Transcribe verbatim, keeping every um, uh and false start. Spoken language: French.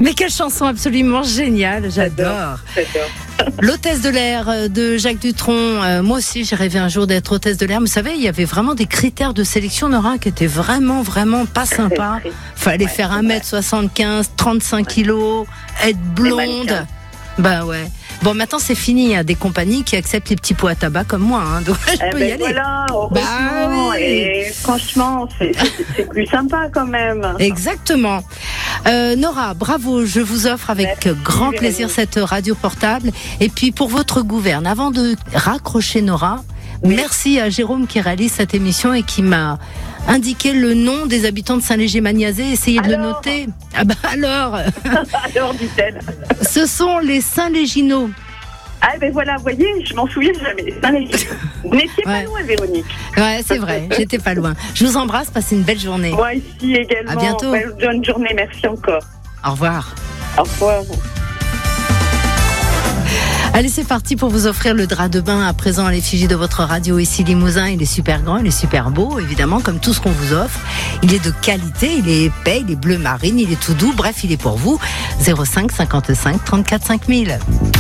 Mais quelle chanson absolument géniale, j'adore. J'adore. L'hôtesse de l'air de Jacques Dutronc. Euh, moi aussi, j'ai rêvé un jour d'être hôtesse de l'air. Vous savez, il y avait vraiment des critères de sélection, Nora, qui étaient vraiment, vraiment pas sympas. Fallait ouais, faire un mètre soixante-quinze, trente-cinq kilos, être blonde. Bah ouais. Bon, maintenant c'est fini. Il y a des compagnies qui acceptent les petits pots à tabac comme moi. Hein, donc je eh peux ben y aller. Voilà, bah oui. Et franchement, c'est, c'est, c'est plus sympa quand même. Exactement. Euh, Nora, bravo. Je vous offre avec Merci, grand plaisir Véronique. cette radio portable. Et puis pour votre gouverne, avant de raccrocher Nora, oui. merci à Jérôme qui réalise cette émission et qui m'a indiqué le nom des habitants de Saint-Léger-Magnazé. Essayez alors de le noter. Ah bah alors. Alors, dit-elle. Ce sont les Saint-Léginots. Ah ben voilà, vous voyez, je m'en souviens jamais. Vous n'étiez pas ouais. loin, Véronique. Ouais, c'est vrai, j'étais pas loin. Je vous embrasse, passez une belle journée. Moi ici également. À bientôt. Bonne journée, merci encore. Au revoir. Au revoir. Allez, c'est parti pour vous offrir le drap de bain à présent à l'effigie de votre radio ici Limousin. Il est super grand, il est super beau, évidemment, comme tout ce qu'on vous offre. Il est de qualité, il est épais, il est bleu marine, il est tout doux. Bref, il est pour vous. zéro cinq cinquante-cinq trente-quatre cinq mille.